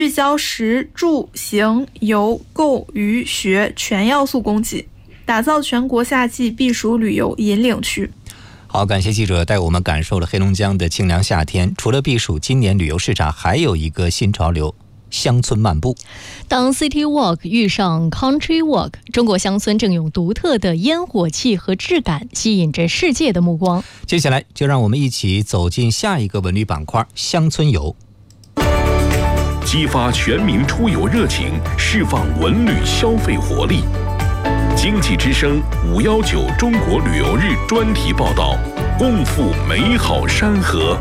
聚焦食住行游购娱学全要素供给，打造全国夏季避暑旅游引领区。 好，感谢记者带我们感受了黑龙江的清凉夏天。除了避暑，今年旅游市场还有一个新潮流，乡村漫步。 当 City Walk 遇上 Country Walk， 中国乡村正用独特的烟火气和质感吸引着世界的目光。接下来就让我们一起走进下一个文旅板块——乡村游， 激发全民出游热情，释放文旅消费活力。经济之声519中国旅游日专题报道，共赴美好山河。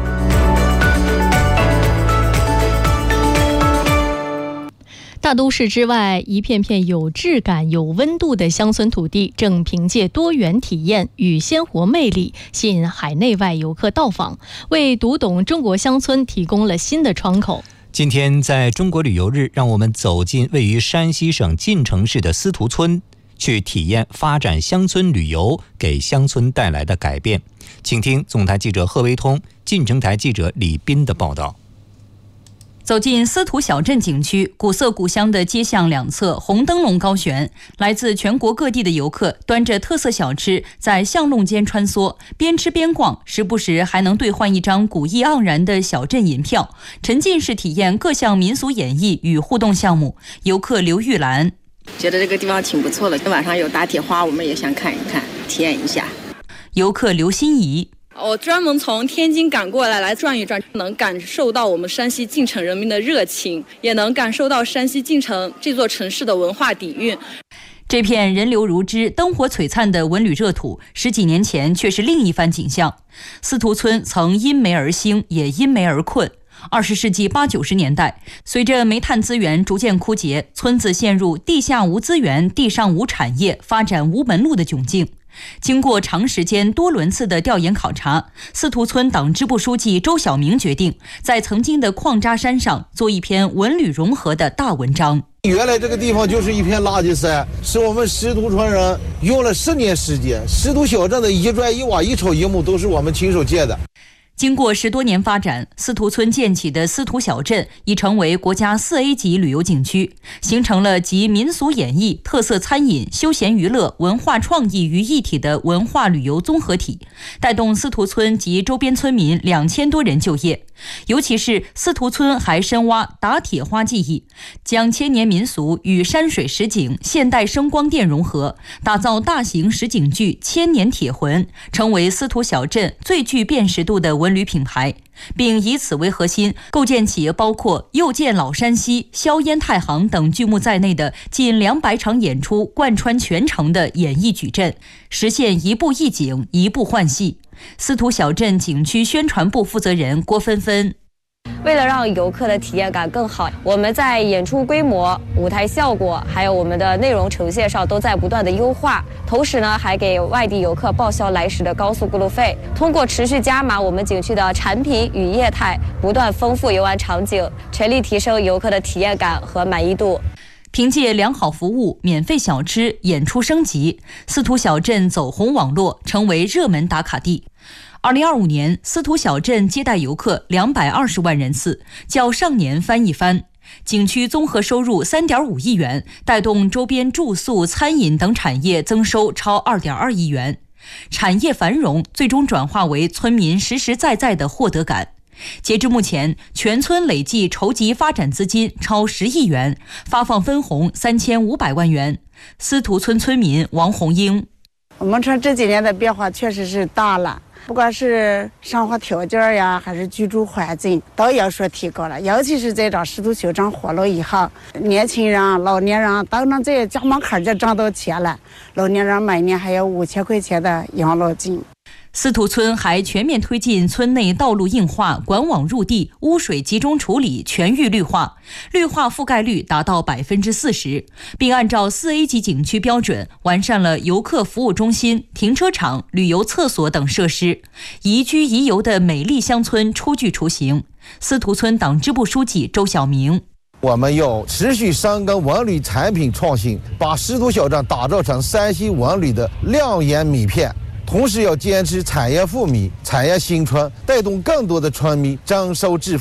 大都市之外，一片片有质感、有温度的乡村土地，正凭借多元体验与鲜活魅力，吸引海内外游客到访，为读懂中国乡村提供了新的窗口。 今天在中国旅游日，让我们走进位于山西省晋城市的司徒村，去体验发展乡村旅游给乡村带来的改变。请听总台记者贺维通、晋城台记者李斌的报道。 走进司徒小镇景区，古色古香的街巷两侧红灯笼高悬，来自全国各地的游客端着特色小吃在巷弄间穿梭，边吃边逛，时不时还能兑换一张古意盎然的小镇银票，沉浸式体验各项民俗演绎与互动项目。游客刘玉兰觉得这个地方挺不错的，晚上有打铁花，我们也想看一看，体验一下。 游客刘心怡， 我专门从天津赶过来转一转，能感受到我们山西晋城人民的热情，也能感受到山西晋城这座城市的文化底蕴。 这片人流如织、灯火璀璨的文旅热土，十几年前却是另一番景象。司徒村曾因煤而兴，也因煤而困。20世纪80、90年代，随着煤炭资源逐渐枯竭，村子陷入地下无资源、地上无产业、发展无门路的窘境。经过长时间多轮次的调研考察，司徒村党支部书记周小明决定在曾经的矿渣山上做一篇文旅融合的大文章。 原来这个地方就是一片垃圾山，是我们司徒村人用了10年时间，司徒小镇的一砖一瓦一草一木都是我们亲手建的。 经过10多年发展，司徒村建起的司徒小镇已成为国家4A 级旅游景区，形成了集民俗演艺、特色餐饮、休闲娱乐、文化创意于一体的文化旅游综合体，带动司徒村及周边村民2000多人就业。尤其是司徒村还深挖打铁花技艺，将千年民俗与山水实景、现代声光电融合，打造大型实景剧《千年铁魂》，成为司徒小镇最具辨识度的文旅品牌，并以此为核心，构建起包括又见老山西、硝烟太行等剧目在内的近200场演出贯穿全城的演艺矩阵，实现一步一景、一步换戏。司徒小镇景区宣传部负责人郭芬芬， 为了让游客的体验感更好，我们在演出规模、舞台效果还有我们的内容呈现上都在不断的优化，同时呢还给外地游客报销来时的高速过路费。通过持续加码我们景区的产品与业态，不断丰富游玩场景，全力提升游客的体验感和满意度。 凭借良好服务、免费小吃、演出升级，司徒小镇走红网络，成为热门打卡地。2025年，司徒小镇接待游客220万人次，较上年翻一番。景区综合收入3.5亿元，带动周边住宿、餐饮等产业增收超2.2亿元。产业繁荣最终转化为村民实实在在的获得感。截至目前，全村累计筹集发展资金超10亿元，发放分红3500万元。司徒村村民王红英， 我们村这几年的变化确实是大了，不管是生活条件呀，还是居住环境，都有所提高了。尤其是在这司徒小镇火了以后，年轻人、老年人都能在家门口就挣到钱了。老年人每年还有5000块钱的养老金。 司徒村还全面推进村内道路硬化、管网入地、污水集中处理全域绿化，绿化覆盖率达到40%，并按照4A 级景区标准完善了游客服务中心、停车场、旅游厕所等设施，宜居宜游的美丽乡村初具雏形。司徒村党支部书记周小明， 我们要持续深耕文旅产品创新，把司徒小镇打造成山西文旅的亮眼名片。同时要坚持产业富民、产业兴村，带动更多的村民增收致富，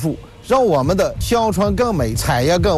让我们的乡村更美，产业更